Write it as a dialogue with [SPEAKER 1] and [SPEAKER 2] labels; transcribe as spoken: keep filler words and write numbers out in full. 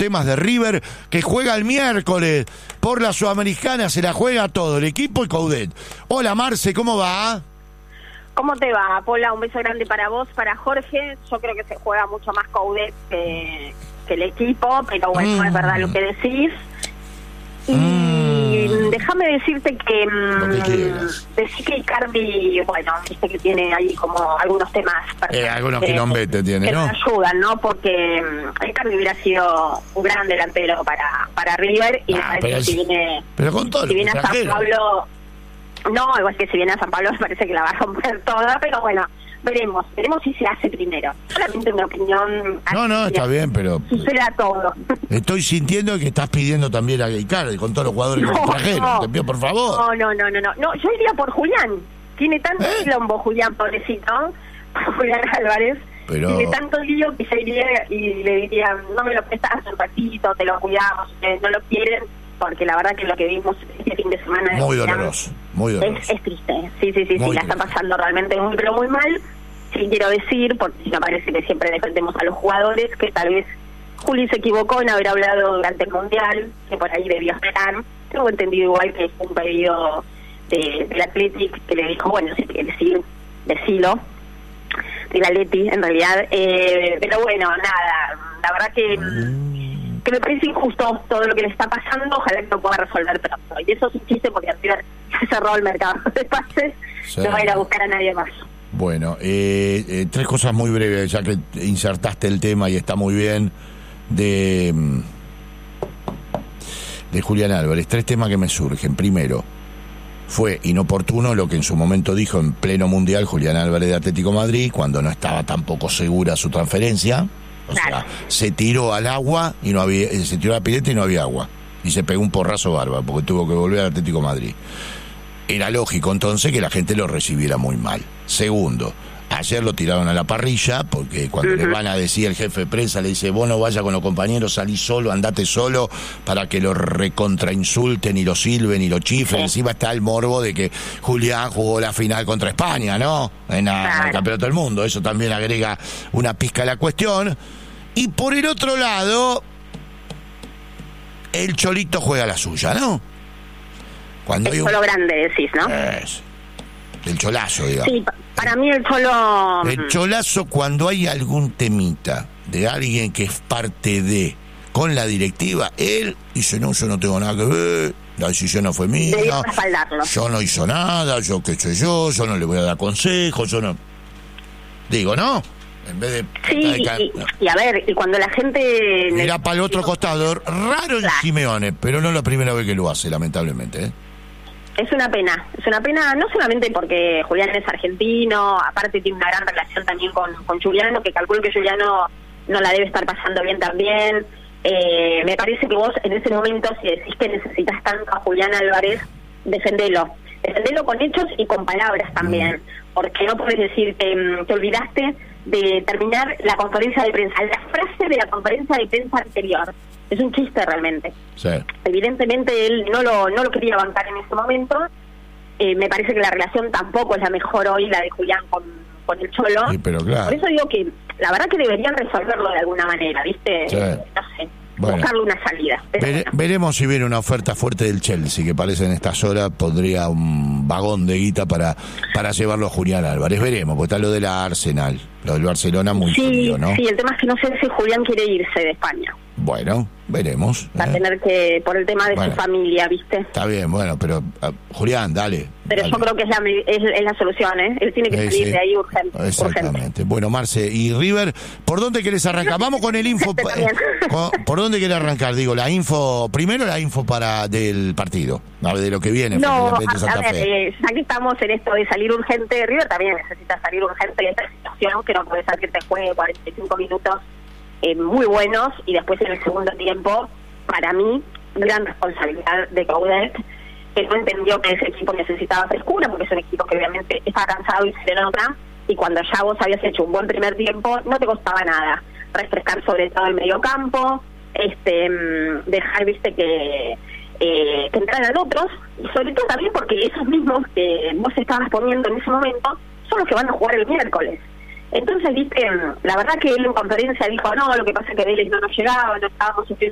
[SPEAKER 1] temas de River, que juega el miércoles por la Sudamericana, se la juega todo, el equipo y Coudet. Hola Marce, ¿cómo va?
[SPEAKER 2] ¿Cómo te va, Pola? Un beso grande para vos, para Jorge. Yo creo que se juega mucho más Coudet que, que el equipo, pero bueno, mm. es verdad lo que decís. Y mm. déjame decirte que mmm, decir que Icardi, bueno, viste que tiene ahí como algunos temas
[SPEAKER 1] eh, algunos que, quilombetes tiene,
[SPEAKER 2] que
[SPEAKER 1] ¿no?
[SPEAKER 2] nos ayudan, ¿no? Porque um, Icardi hubiera sido un gran delantero para para River y
[SPEAKER 1] ah,
[SPEAKER 2] me parece que si viene,
[SPEAKER 1] pero con todo
[SPEAKER 2] si viene a San Pablo, no, igual que si viene a San Pablo me parece que la va a romper toda, pero bueno, veremos, veremos si se hace primero. Solamente una opinión.
[SPEAKER 1] No, no, está bien, pero
[SPEAKER 2] suceda todo.
[SPEAKER 1] Estoy sintiendo que estás pidiendo también a Icardi con todos los jugadores
[SPEAKER 2] no,
[SPEAKER 1] que trajeron.
[SPEAKER 2] No.
[SPEAKER 1] Te pido por favor.
[SPEAKER 2] No, no, no, no, no. No, yo iría por Julián. Tiene tanto
[SPEAKER 1] ¿Eh?
[SPEAKER 2] quilombo, Julián, pobrecito. Julián Álvarez.
[SPEAKER 1] Pero...
[SPEAKER 2] Tiene tanto lío que yo iría y le diría, no me lo prestas un ratito, te lo cuidamos, ustedes no lo quieren, porque la verdad que lo que vimos este fin de semana
[SPEAKER 1] muy
[SPEAKER 2] es
[SPEAKER 1] doloroso, muy doloroso.
[SPEAKER 2] Es, es triste. Sí, sí, sí, sí, la está pasando realmente muy, pero muy mal. Sí, quiero decir, porque me parece que siempre defendemos a los jugadores, que tal vez Juli se equivocó en haber hablado durante el Mundial, que por ahí debió esperar. Tengo entendido igual que fue un pedido de, del Athletic que le dijo, bueno, si quieres decir, decilo, del Atleti en realidad. Eh, pero bueno, nada, la verdad que, que me parece injusto todo lo que le está pasando, ojalá que lo pueda resolver pronto. Y eso es un chiste porque River se cerró el mercado de pases, sí. No va a ir a buscar a nadie más.
[SPEAKER 1] Bueno, eh, eh, tres cosas muy breves, ya que insertaste el tema y está muy bien, de, de Julián Álvarez. Tres temas que me surgen. Primero, fue inoportuno lo que en su momento dijo en pleno Mundial Julián Álvarez de Atlético Madrid, cuando no estaba tampoco segura su transferencia. O claro. sea, se tiró al agua y no había, se tiró a la pileta y no había agua. Y se pegó un porrazo bárbaro, porque tuvo que volver al Atlético Madrid. Era lógico entonces que la gente lo recibiera muy mal. Segundo, ayer lo tiraron a la parrilla, porque cuando uh-huh. le van a decir el jefe de prensa, le dice, vos no vayas con los compañeros, salí solo, andate solo, para que lo recontrainsulten y lo silben y lo chifren. Sí. Encima está el morbo de que Julián jugó la final contra España, ¿no? En, la, claro. en el Campeonato del Mundo. Eso también agrega una pizca a la cuestión. Y por el otro lado, el Cholito juega la suya, ¿no? Cuando
[SPEAKER 2] el
[SPEAKER 1] hay un...
[SPEAKER 2] Cholo grande decís, ¿no?
[SPEAKER 1] Es... el cholazo, digamos.
[SPEAKER 2] Sí, para mí el Cholo...
[SPEAKER 1] El cholazo, cuando hay algún temita de alguien que es parte de, con la directiva, él dice, no, yo no tengo nada que ver, la decisión no fue mía, yo no hizo nada, yo qué sé yo, yo no le voy a dar consejos, yo no... Digo, ¿no? En vez de...
[SPEAKER 2] Sí, de can... y, y a ver, y cuando la gente...
[SPEAKER 1] Mira para el otro costado, raro en claro. Simeone, pero no es la primera vez que lo hace, lamentablemente, ¿eh?
[SPEAKER 2] Es una pena, es una pena no solamente porque Julián es argentino, aparte tiene una gran relación también con, con Juliano, que calculo que Juliano no la debe estar pasando bien también. Eh, me parece que vos en ese momento, si decís que necesitas tanto a Julián Álvarez, defendelo. Defendelo con hechos y con palabras también, mm. porque no puedes decir que um, te olvidaste de terminar la conferencia de prensa, la frase de la conferencia de prensa anterior. Es un chiste realmente.
[SPEAKER 1] Sí.
[SPEAKER 2] Evidentemente él no lo no lo quería bancar en ese momento. Eh, me parece que la relación tampoco es la mejor hoy, la de Julián con, con el Cholo.
[SPEAKER 1] Sí, pero claro.
[SPEAKER 2] Por eso digo que la verdad que deberían resolverlo de alguna manera, ¿viste? Sí. Eh, no sé, bueno. buscarle una salida.
[SPEAKER 1] Vere, bueno. Veremos si viene una oferta fuerte del Chelsea, que parece en estas horas pondría un vagón de guita para para llevarlo a Julián Álvarez. Veremos, porque está lo de la Arsenal, lo del Barcelona muy
[SPEAKER 2] sí,
[SPEAKER 1] frío, ¿no?
[SPEAKER 2] Sí, el tema es que no sé si Julián quiere irse de España.
[SPEAKER 1] Bueno, veremos.
[SPEAKER 2] Va a ¿eh? tener que, por el tema de bueno, su familia, ¿viste?
[SPEAKER 1] Está bien, bueno, pero uh, Julián, dale.
[SPEAKER 2] Pero
[SPEAKER 1] dale.
[SPEAKER 2] yo creo que es la, es, es la solución, ¿eh? Él tiene que sí, salir sí. de ahí urgente.
[SPEAKER 1] Exactamente.
[SPEAKER 2] Urgente.
[SPEAKER 1] Bueno, Marce, y River, ¿por dónde querés arrancar? Vamos con el info. eh, con, ¿Por dónde querés arrancar? Digo, la info, primero la info para del partido, de lo que viene.
[SPEAKER 2] No, a, a ver, eh, ya que estamos en esto de salir urgente, River también necesita salir urgente en esta situación, que no puede ser que te juegue cuarenta y cinco minutos Eh, muy buenos y después en el segundo tiempo, para mí, gran responsabilidad de Coudet, que no entendió que ese equipo necesitaba frescura, porque es un equipo que obviamente está cansado y se le nota, y cuando ya vos habías hecho un buen primer tiempo, no te costaba nada refrescar sobre todo el medio campo, este, dejar, viste, que, eh, que entraran otros, y sobre todo también porque esos mismos que vos estabas poniendo en ese momento son los que van a jugar el miércoles. Entonces, viste, la verdad que él en conferencia dijo, no, lo que pasa es que Vélez no nos llegaba, no estábamos